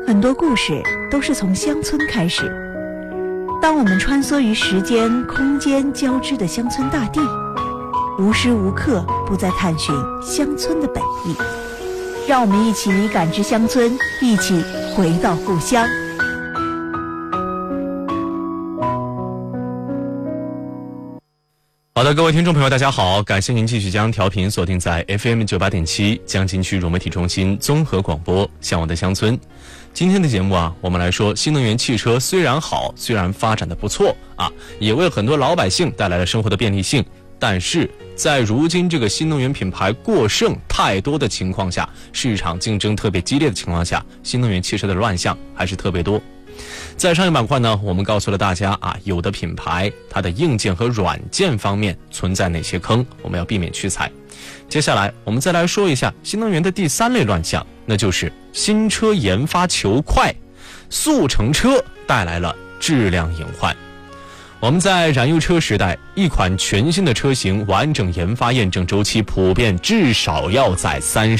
很多故事都是从乡村开始。当我们穿梭于时间、空间交织的乡村大地，无时无刻不在探寻乡村的本意。让我们一起感知乡村，一起回到故乡。 好的，各位听众朋友大家好，感谢您继续将调频锁定在 FM 98.7江津区融媒体中心综合广播向往的乡村。今天的节目啊，我们来说新能源汽车虽然好，虽然发展的不错啊，也为很多老百姓带来了生活的便利性，但是在如今这个新能源品牌过剩太多的情况下，市场竞争特别激烈的情况下，新能源汽车的乱象还是特别多。在上一板块呢，我们告诉了大家啊，有的品牌它的硬件和软件方面存在哪些坑，我们要避免屈才。接下来我们再来说一下新能源的第三类乱象，那就是新车研发求快，速成车带来了质量隐患。我们在燃油车时代，一款全新的车型完整研发验证周期普遍至少要在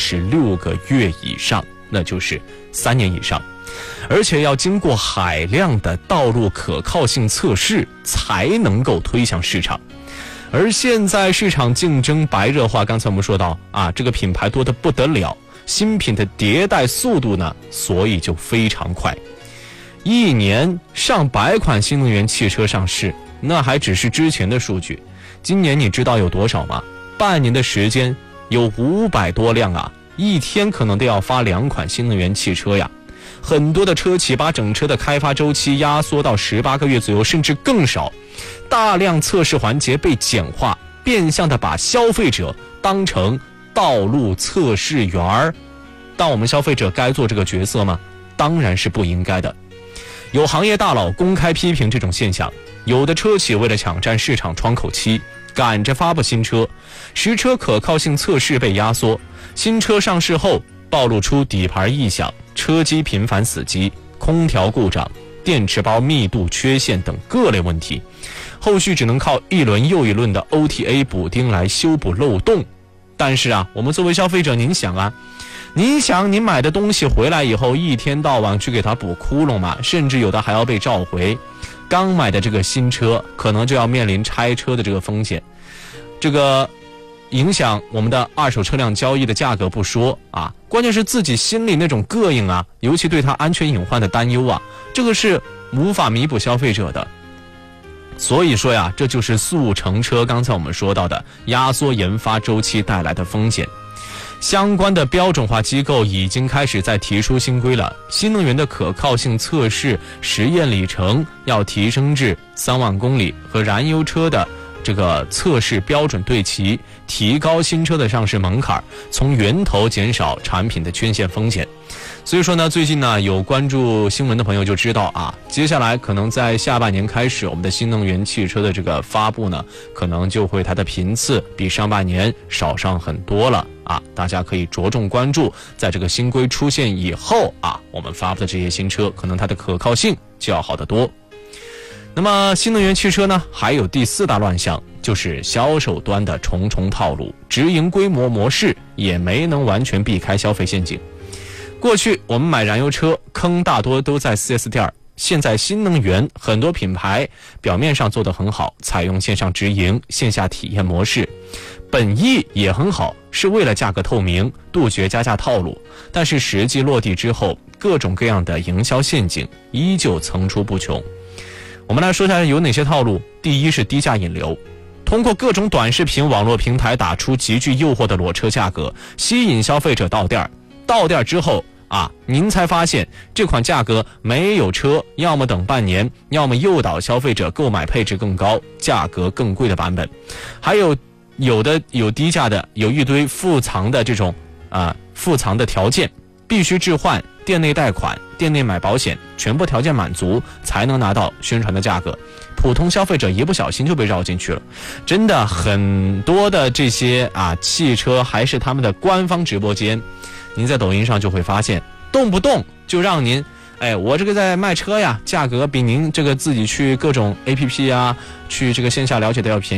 36个月以上，那就是3年以上，而且要经过海量的道路可靠性测试才能够推向市场。而现在市场竞争白热化，刚才我们说到啊，这个品牌多得不得了，新品的迭代速度呢，所以就非常快。一年上百款新能源汽车上市，那还只是之前的数据。今年你知道有多少吗？半年的时间有500多辆啊，一天可能都要发2款新能源汽车呀。很多的车企把整车的开发周期压缩到18个月左右，甚至更少。大量测试环节被简化，变相的把消费者当成道路测试员儿。当我们消费者该做这个角色吗？当然是不应该的。有行业大佬公开批评这种现象，有的车企为了抢占市场窗口期，赶着发布新车，实车可靠性测试被压缩，新车上市后暴露出底盘异响、车机频繁死机、空调故障、电池包密度缺陷等各类问题，后续只能靠一轮又一轮的 OTA 补丁来修补漏洞。但是啊，我们作为消费者，您想您买的东西回来以后，一天到晚去给它补窟窿嘛，甚至有的还要被召回。刚买的这个新车可能就要面临拆车的这个风险，这个影响我们的二手车辆交易的价格不说啊，关键是自己心里那种膈应啊，尤其对它安全隐患的担忧啊，这个是无法弥补消费者的。所以说呀，这就是速成车刚才我们说到的压缩研发周期带来的风险。相关的标准化机构已经开始在提出新规了，新能源的可靠性测试实验里程要提升至3万公里，和燃油车的这个测试标准对齐，提高新车的上市门槛，从源头减少产品的缺陷风险。所以说呢，最近呢有关注新闻的朋友就知道啊，接下来可能在下半年开始，我们的新能源汽车的这个发布呢，可能就会它的频次比上半年少上很多了啊，大家可以着重关注，在这个新规出现以后啊，我们发布的这些新车，可能它的可靠性就要好得多。那么新能源汽车呢，还有第4大乱象，就是销售端的重重套路，直营规模模式也没能完全避开消费陷阱。过去我们买燃油车坑大多都在 4S 店，现在新能源很多品牌表面上做得很好，采用线上直营、线下体验模式，本意也很好，是为了价格透明，杜绝加价套路，但是实际落地之后，各种各样的营销陷阱依旧层出不穷。我们来说一下有哪些套路。第一是低价引流，通过各种短视频网络平台打出极具诱惑的裸车价格，吸引消费者到店之后啊，您才发现这款价格没有车，要么等半年，要么诱导消费者购买配置更高、价格更贵的版本。还有的有低价的，有一堆附藏的这种附藏的条件，必须置换、店内贷款、店内买保险，全部条件满足才能拿到宣传的价格。普通消费者一不小心就被绕进去了。真的很多的这些汽车还是他们的官方直播间，您在抖音上就会发现，动不动就让您我这个在卖车呀，价格比您这个自己去各种 APP 啊，去这个线下了解的要便宜。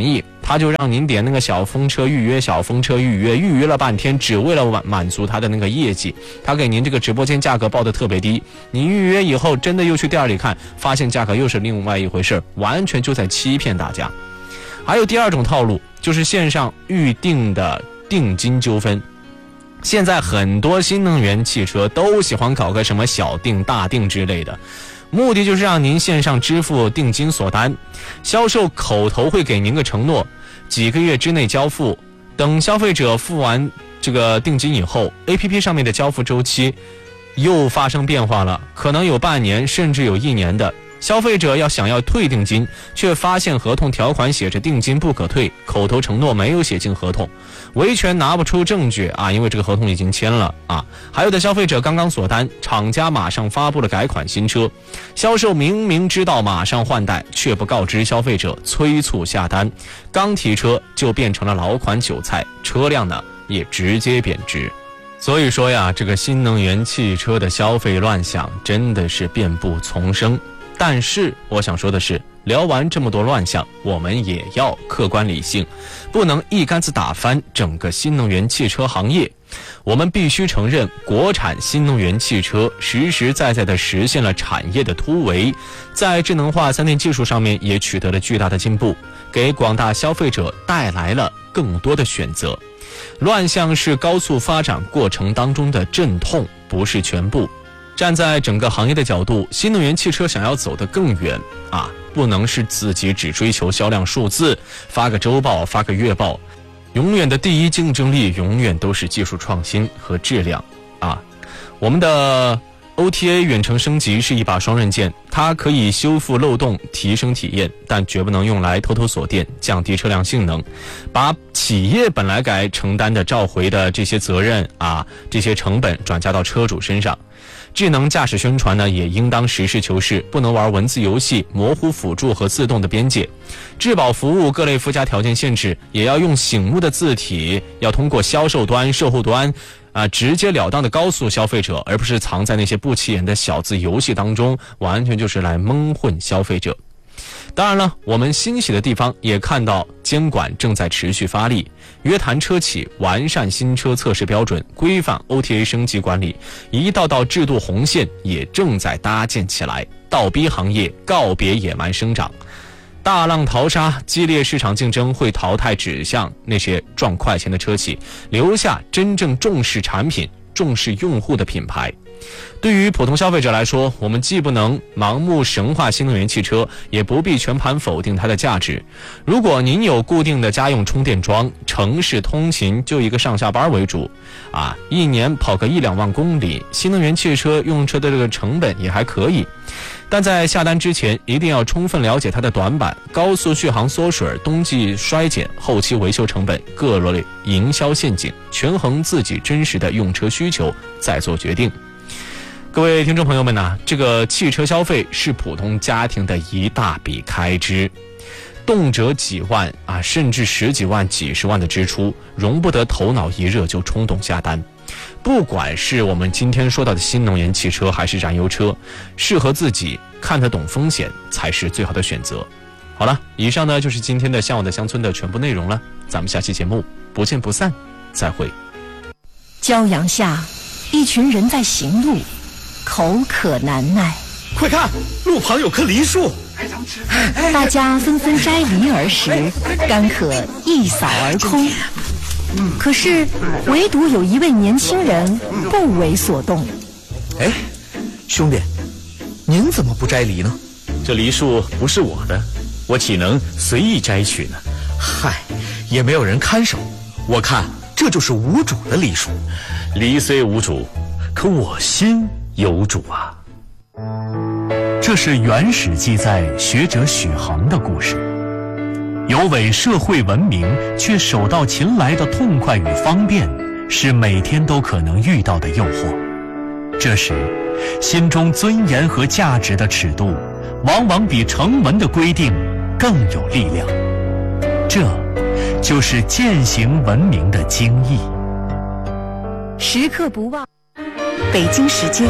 他就让您点那个小风车预约，预约了半天，只为了满足他的那个业绩。他给您这个直播间价格报的特别低，你预约以后真的又去店里看，发现价格又是另外一回事，完全就在欺骗大家。还有第二种套路，就是线上预定的定金纠纷。现在很多新能源汽车都喜欢搞个什么小定大定之类的，目的就是让您线上支付定金锁单，销售口头会给您个承诺，几个月之内交付，等消费者付完这个定金以后， APP 上面的交付周期又发生变化了，可能有半年甚至有1年的。消费者想要退定金，却发现合同条款写着定金不可退，口头承诺没有写进合同，维权拿不出证据啊，因为这个合同已经签了啊。还有的消费者刚刚锁单，厂家马上发布了改款新车，销售明明知道马上换代，却不告知消费者，催促下单，刚提车就变成了老款韭菜，车辆呢也直接贬值。所以说呀，这个新能源汽车的消费乱象真的是遍布丛生。但是我想说的是，聊完这么多乱象，我们也要客观理性，不能一竿子打翻整个新能源汽车行业。我们必须承认，国产新能源汽车实实在在地实现了产业的突围，在智能化3电技术上面也取得了巨大的进步，给广大消费者带来了更多的选择。乱象是高速发展过程当中的阵痛，不是全部。站在整个行业的角度，新能源汽车想要走得更远啊，不能是自己只追求销量数字，发个周报发个月报，永远的第一竞争力永远都是技术创新和质量啊。我们的 OTA 远程升级是一把双刃剑，它可以修复漏洞，提升体验，但绝不能用来偷偷锁电，降低车辆性能，把企业本来该承担的召回的这些责任啊，这些成本转嫁到车主身上。智能驾驶宣传呢，也应当实事求是，不能玩文字游戏，模糊辅助和自动的边界。质保服务各类附加条件限制，也要用醒目的字体，要通过销售端、售后端直截了当的告诉消费者，而不是藏在那些不起眼的小字游戏当中，完全就是来蒙混消费者。当然了，我们欣喜的地方也看到监管正在持续发力，约谈车企完善新车测试标准，规范 OTA 升级管理，一道道制度红线也正在搭建起来，倒逼行业告别野蛮生长。大浪淘沙，激烈市场竞争会淘汰指向那些赚快钱的车企，留下真正重视产品、重视用户的品牌。对于普通消费者来说，我们既不能盲目神化新能源汽车，也不必全盘否定它的价值。如果您有固定的家用充电桩，城市通勤就一个上下班为主一年跑个1-2万公里，新能源汽车用车的这个成本也还可以。但在下单之前，一定要充分了解它的短板、高速续航缩水、冬季衰减、后期维修成本、各类营销陷阱，权衡自己真实的用车需求，再做决定。各位听众朋友们呢，这个汽车消费是普通家庭的一大笔开支，动辄几万甚至10几万、几十万的支出，容不得头脑一热就冲动下单。不管是我们今天说到的新能源汽车还是燃油车，适合自己、看得懂风险才是最好的选择。好了，以上呢就是今天的向往的乡村的全部内容了，咱们下期节目不见不散，再会。 骄阳下，一群人在行路，口渴难耐。 快看，路旁有棵梨树， 大家纷纷摘梨而食，干渴一扫而空。可是唯独有一位年轻人不为所动。 哎，兄弟，您怎么不摘梨呢？ 这梨树不是我的，我岂能随意摘取呢？ 嗨，也没有人看守，我看这就是无主的梨树。 梨虽无主，可我心有主啊。 这是原始记载学者许衡的故事。有违社会文明却手到擒来的痛快与方便，是每天都可能遇到的诱惑。这时，心中尊严和价值的尺度，往往比成文的规定更有力量。这就是践行文明的精义。 时刻不忘。北京时间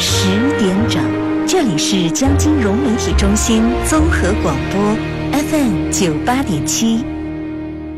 10点整，这里是江津融媒体中心综合广播 FM 98.7。